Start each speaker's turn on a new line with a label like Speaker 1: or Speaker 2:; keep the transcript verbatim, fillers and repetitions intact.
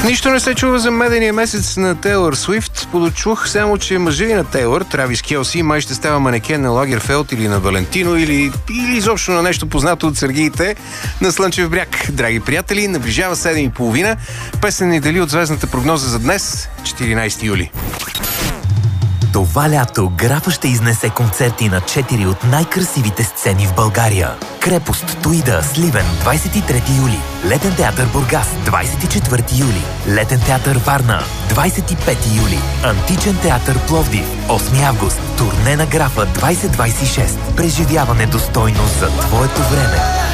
Speaker 1: Нищо не се чува за медения месец на Тейлър Суифт. Подочух само, че мъжа и на Тейлър, Травис Келси, май ще става манекен на Лагерфелд или на Валентино, или, или изобщо на нещо познато от Сергиите на Слънчев бряг. Драги приятели, наближава седем и половина. Песен ни дели от звездната прогноза за днес, четиринайсети юли.
Speaker 2: Това лято Графа ще изнесе концерти на четири от най-красивите сцени в България. Крепост Туида, Сливен, двайсет и трети юли. Летен театър Бургас, двайсет и четвърти юли. Летен театър Варна, двайсет и пети юли. Античен театър Пловдив, осми август. Турне на Графа двайсет двайсет и шест. Преживяване достойно за твоето време.